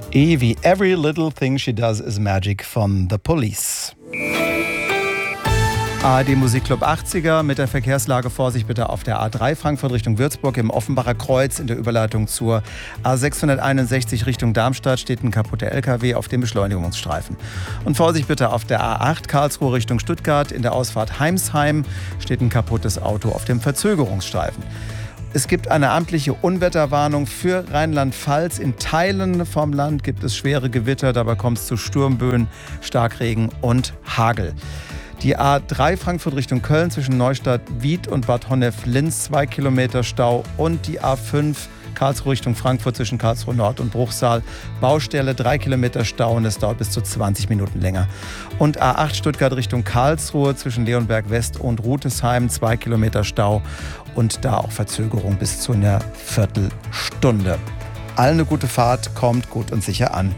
E wie Every Little Thing She Does Is Magic von The Police. ARD Musikclub 80er mit der Verkehrslage. Vorsicht bitte auf der A3 Frankfurt Richtung Würzburg im Offenbacher Kreuz in der Überleitung zur A661 Richtung Darmstadt steht ein kaputter LKW auf dem Beschleunigungsstreifen. Und Vorsicht bitte auf der A8 Karlsruhe Richtung Stuttgart in der Ausfahrt Heimsheim steht ein kaputtes Auto auf dem Verzögerungsstreifen. Es gibt eine amtliche Unwetterwarnung für Rheinland-Pfalz. In Teilen vom Land gibt es schwere Gewitter, dabei kommt es zu Sturmböen, Starkregen und Hagel. Die A3 Frankfurt Richtung Köln zwischen Neustadt Wied und Bad Honnef-Linz 2 Kilometer Stau und die A5 Karlsruhe Richtung Frankfurt zwischen Karlsruhe Nord und Bruchsal. Baustelle 3 Kilometer Stau und es dauert bis zu 20 Minuten länger. Und A8 Stuttgart Richtung Karlsruhe zwischen Leonberg West und Rutesheim 2 Kilometer Stau und da auch Verzögerung bis zu einer Viertelstunde. Allen eine gute Fahrt, kommt gut und sicher an.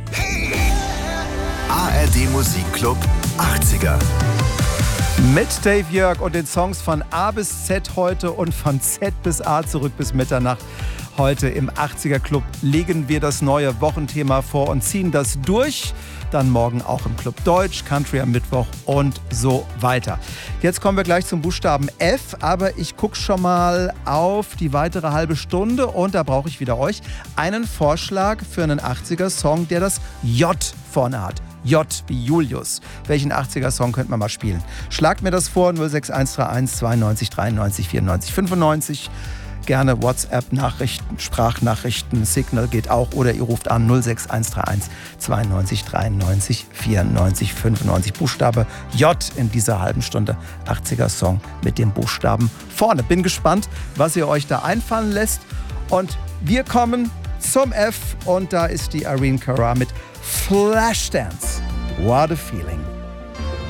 ARD Musikclub 80er. Mit Dave Jörg und den Songs von A bis Z heute und von Z bis A zurück bis Mitternacht. Heute im 80er Club legen wir das neue Wochenthema vor und ziehen das durch. Dann morgen auch im Club Deutsch, Country am Mittwoch und so weiter. Jetzt kommen wir gleich zum Buchstaben F, aber ich gucke schon mal auf die weitere halbe Stunde und da brauche ich wieder euch einen Vorschlag für einen 80er-Song, der das J vorne hat. J wie Julius. Welchen 80er-Song könnte man mal spielen? Schlagt mir das vor, 06131 92 93 94 95. Gerne WhatsApp-Nachrichten, Sprachnachrichten, Signal geht auch. Oder ihr ruft an 06131 92 93 94 95. Buchstabe J in dieser halben Stunde. 80er-Song mit dem Buchstaben vorne. Bin gespannt, was ihr euch da einfallen lässt. Und wir kommen zum F. Und da ist die Irene Cara mit Flashdance. What a feeling.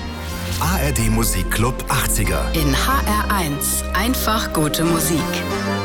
ARD Musikclub 80er. In HR1 einfach gute Musik.